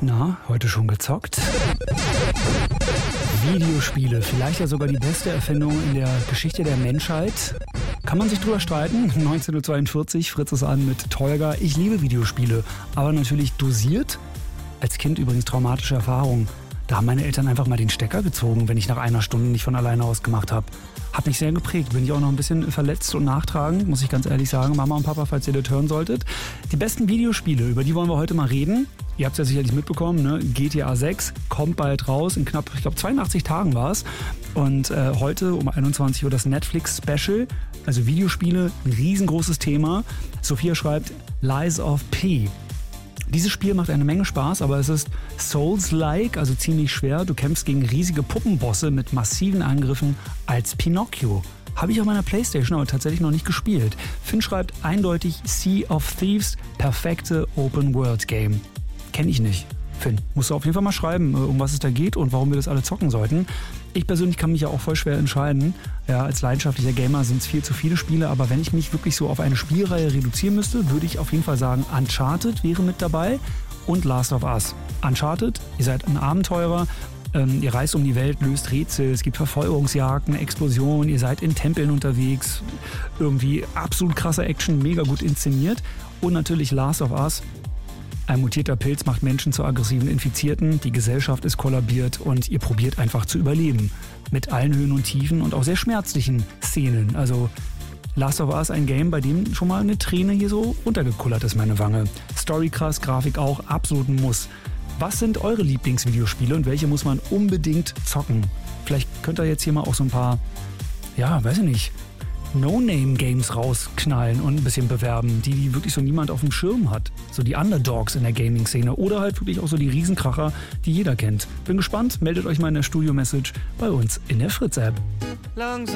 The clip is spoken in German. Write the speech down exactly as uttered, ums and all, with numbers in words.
Na, heute schon gezockt? Videospiele, vielleicht ja sogar die beste Erfindung in der Geschichte der Menschheit. Kann man sich drüber streiten? neunzehnhundertzweiundvierzig, Fritz ist an mit Tolga. Ich liebe Videospiele, aber natürlich dosiert. Als Kind übrigens traumatische Erfahrungen. Da haben meine Eltern einfach mal den Stecker gezogen, wenn ich nach einer Stunde nicht von alleine aus gemacht habe. Hat mich sehr geprägt. Bin ich auch noch ein bisschen verletzt und nachtragend, muss ich ganz ehrlich sagen. Mama und Papa, falls ihr das hören solltet. Die besten Videospiele, über die wollen wir heute mal reden. Ihr habt es ja sicherlich mitbekommen, ne? G T A sechs kommt bald raus. In knapp, ich glaube, zweiundachtzig Tagen war es. Und äh, heute um einundzwanzig Uhr das Netflix-Special. Also Videospiele, ein riesengroßes Thema. Sophia schreibt Lies of P. Dieses Spiel macht eine Menge Spaß, aber es ist Souls-like, also ziemlich schwer. Du kämpfst gegen riesige Puppenbosse mit massiven Angriffen als Pinocchio. Habe ich auf meiner Playstation aber tatsächlich noch nicht gespielt. Finn schreibt eindeutig Sea of Thieves, perfekte Open-World-Game. Kenne ich nicht. Finn, musst du auf jeden Fall mal schreiben, um was es da geht und warum wir das alle zocken sollten. Ich persönlich kann mich ja auch voll schwer entscheiden. Ja, als leidenschaftlicher Gamer sind es viel zu viele Spiele, aber wenn ich mich wirklich so auf eine Spielreihe reduzieren müsste, würde ich auf jeden Fall sagen, Uncharted wäre mit dabei und Last of Us. Uncharted, ihr seid ein Abenteurer, ähm, ihr reist um die Welt, löst Rätsel, es gibt Verfolgungsjagden, Explosionen, ihr seid in Tempeln unterwegs, irgendwie absolut krasse Action, mega gut inszeniert. Und natürlich Last of Us. Ein mutierter Pilz macht Menschen zu aggressiven Infizierten, die Gesellschaft ist kollabiert und ihr probiert einfach zu überleben. Mit allen Höhen und Tiefen und auch sehr schmerzlichen Szenen. Also Last of Us, ein Game, bei dem schon mal eine Träne hier so runtergekullert ist, meine Wange. Story krass, Grafik auch, absolut ein Muss. Was sind eure Lieblingsvideospiele und welche muss man unbedingt zocken? Vielleicht könnt ihr jetzt hier mal auch so ein paar, ja, weiß ich nicht, No-Name-Games rausknallen und ein bisschen bewerben, die, die wirklich so niemand auf dem Schirm hat. So die Underdogs in der Gaming-Szene oder halt wirklich auch so die Riesenkracher, die jeder kennt. Bin gespannt, meldet euch mal in der Studio-Message bei uns in der Fritz-App.